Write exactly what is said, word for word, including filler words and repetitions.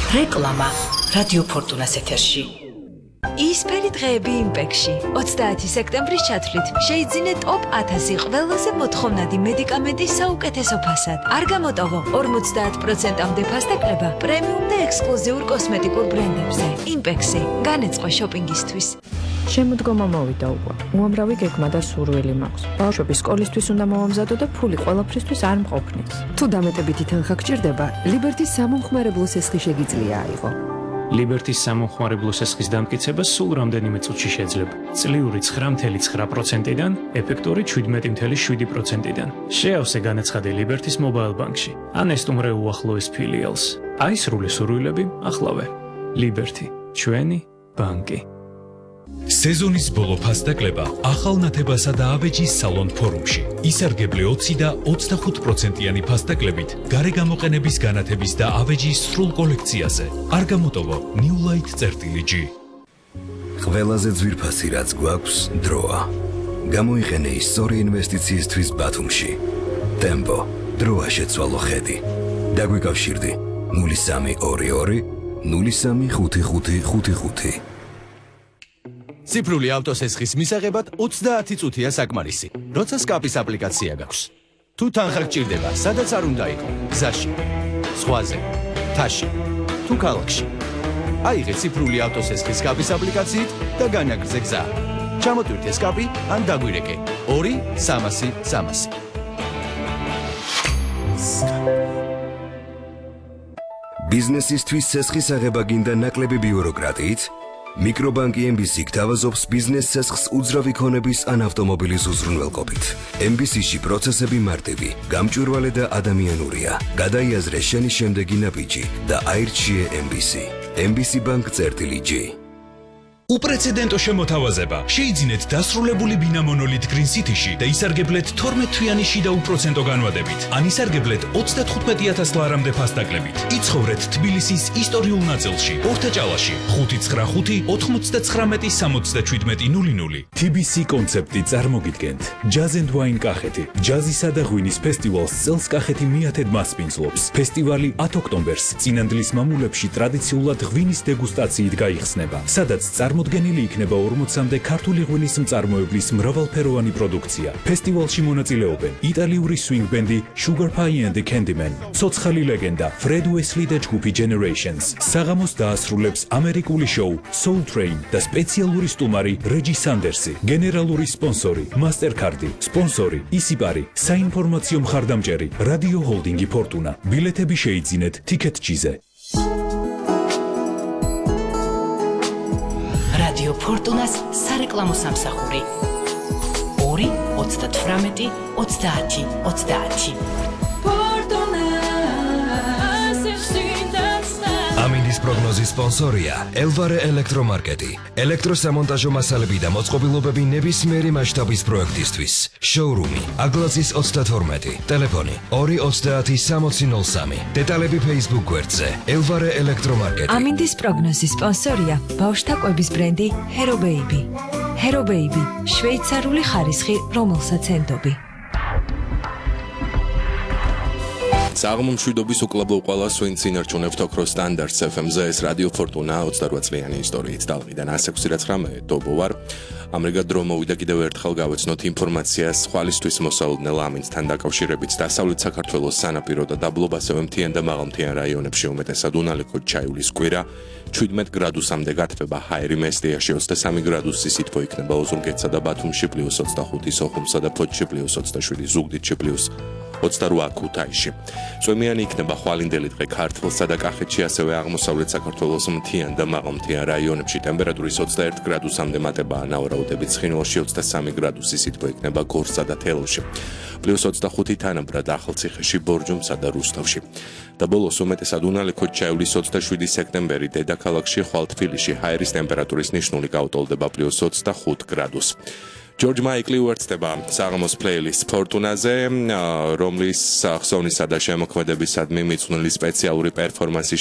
რეკლამა რადიო ფორტუნას ეთერში. ისფერი დღეები იმპექში. ოცდაათი სექტემბრის ჩათვლით შეიძინე ტოპ ათასი ყველაზე მოთხოვნადი მედიკამენტის საუკეთესო ფასად. არ გამოტოვო ორმოცდაათ პროცენტამდე ფასდაკლება პრემიუმ და ექსკლუზიურ კოსმეტიკურ ბრენდებზე. იმპექსი განეწყო შოპინგისთვის. შემოდგომა მოვიდა უკვე. უამრავი გეგმა და სურვილი მაქვს. ბავშვები სკოლისთვის უნდა მოვამზადო და ფული ყველაფრისთვის არ მყოფნის. თუ დამეტებითი თანხა გჭირდება, ლიბერტის სამომხმარებლო სესხი შეგიძლია აიღო. ლიბერტის სამომხმარებლო სესხის დამტკიცება სულ რამდენიმე წუთში შეძლება. წლიური ცხრა წუთი ცხრა პროცენტიდან, ეფექტური შვიდმეტი წუთი შვიდი პროცენტიდან. შეავსე განაცხადი ლიბერტის მობაილ ბანკში. ან ესტუმრე უახლოეს ფილიალს. აისრულე სურვილები ახლავე. ლიბერტი, ჩვენი ბანკი. სეზონის ბოლო ფასდაკლება ახალ ნათებასა და აბეჯის სალონ ფორუმში. ისარგებლე ოცი და ოცდახუთ პროცენტიანი ფასდაკლებით გარე გამოყენების განათების და აბეჯის სრულ კოლექციაზე. არ გამოტოვო New Light წერტილი G. ყველაზე ძვირფასი რაც გვაქვს დროა. გამოიყენე ის სწორი ინვესტიციისთვის ბათუმში. Tempo, დროა შეცვალო ხედი. დაგვიკავშირდი ნული სამი ორი ორი ნული სამი ხუთი ხუთი ხუთი ხუთი. ციფრული ავტოსესხის მისაღებად ოცდაათი წუთია საკმარისი, როცა სკაპის აპლიკაცია გაქვს. თუ თანხა გჭირდება, სადაც არ უნდა იყო, გზაში, ზღვაზე, მთაში, თუ ქალაქში. აიღე ციფრული ავტოსესხის სკაპის აპლიკაციით და განაგრძე გზა. ჩამოტვირთე სკაპი ან დაგვირეკე ორი სამასი სამასი. ბიზნესისთვის სესხის აღება გინდა ნაკლები ბიუროკრატიით? მიკრობანკი ემ ბი სი გთავაზობს ბიზნეს სესხს უძრავი ქონების ან ავტომობილის უზრუნველყოფით. ემ ბი სი-ში პროცესები მარტივი, გამჭვირვალე და ადამიანურია. გადაიაზრე შენი შემდეგი ნაბიჯი და აირჩიე ემ ბი სი. ემ ბი სი ბანკ წერტილი G. უპრეცედენტო შემოთავაზება. შეიძინეთ დასრულებული ბინა მონოლით Green City-ში და ისარგებლეთ თორმეტ თვიანი შიდა უპროცენტო განვადებით. ან ისარგებლეთ ოცდათხუთმეტი ათას ლარამდე ფასდაკლებით. იცხოვრეთ თბილისის ისტორიულ ნაწილში, ორთაჭალაში, ხუთი ცხრა ხუთი ოთხმოცდაცხრამეტი სამოცდაშვიდმეტი ნული ნული. თი ბი სი კონცეპტი წარმოგიდგენთ. Jazz and Wine კახეთი. ჯაზისა და ღვინის ფესტივალს წელს კახეთი მიათედ მასპინძლობს. ფესტივალი ათ ოქტომბერს წინანდლის მამულებში ტრადიციულად ღვინის დეგუსტაციით გაიხსნება, სადაც წარმოდგენილი იქნება ორმოცამდე ქართული ღვინის მწარმოებლის მრავალფეროვანი პროდუქცია. ფესტივალში მონაწილეობენ იტალიური swing ბენდი Sugar Pie and the Candyman, ცოცხალი ლეგენდა Fred Wesley და ჯგუფი Generations. საღამოს დაასრულებს ამერიკული შოუ Soul Train და სპეციალური სტუმარი Reggie Sandersი. გენერალური სპონსორი Mastercard-ი, სპონსორი ისიპარი, საინფორმაციო მხარდამჭერი Radio Holding Fortuna. ბილეთები შეიძინეთ Ticket-G-ზე. რადიო ფორტუნას სარეკლამო სამსახური ორი ოცდათვრამეტი ოცდაათი ოცდაათი. ამინდის პროგნოზის სპონსორია ელვარე ელექტრომარკეტი. ელექტროსამონტაჟო მასალები და მოწყობილობები ნებისმიერი მასშტაბის პროექტისთვის. შოურუმი აგლაცის ოცდათორმეტი. ტელეფონი ორი ოცდაათი სამოცი ნული სამი. დეტალები Facebook გვერდზე ელვარე ელექტრომარკეტი. ამინდის პროგნოზის სპონსორია ბავშვთა კვების ბრენდი Hero Baby. Hero Baby, შვეიცარიული ხარისხი, რომელსაც ენდობი. საღმომშვიდობის უკლებლო ყველას ვინც ინარჩუნებთ ოქროს სტანდარტს ეფ ემ-ზე, ეს რადიო ფორტუნა ოცდარვა წლიანი ისტორიით ტალღიდან ასი ექვსი ცხრამეტ დობო ვარ. ამრიგად დრო მოვიდა კიდევ ერთხელ გავეცნოთ ინფორმაციას ხვალისთვის მოსალოდნელ ამინდთან დაკავშირებით დასავლეთ საქართველოს სანაპირო და დაბლობ, ასევე მთიან და მაღალმთიან რაიონებში უმეტესად უნალექოდ ჩაივლის კვირა. შვიდმეტ გრადუსამდე გათბება ჰაერი მესტიაში, ოცდასამი გრადუსი სითბო იქნება ოზურგეთსა და ბათუმში, პლუს ოცდახუთი სოხუმსა და ფოთში, პლუს ოცდაშვიდი ზუგდიდში, პლუს ოცდარვა ქუთაისში. წვიმიანი იქნება ხვალინდელი დღე ქართლსა და კახეთში, ასევე აღმოსავლეთ საქართველოს მთიან და მაღალმთიან რაიონებში. ტემპერატურის ოცდაერთი გრადუსამდე მატებაა ნავარაუდებით ცხინვალში, ოცდასამი გრადუსი სითბო იქნება გორსა და თელავში, პლუს ოცდახუთი თანაბრად ახალციხეში, ბორჯომსა და რუსთავში. და ბოლოს უმეტესად უნალექოდ ჩაივლის ოცდაშვიდი სექტემბერი დედაქალაქში, ხვალ თბილისში ჰაერის ტემპერატურის ნიშნული გაუტოლდება პლუს ოცდახუთ გრადუსს. George Michael უერთდება საღამოს პლეილისტ ფორტუნაზე, რომლის ხსოვნისა და შემოქმედებისადმი მიძღვნილი სპეციალური პერფორმანსი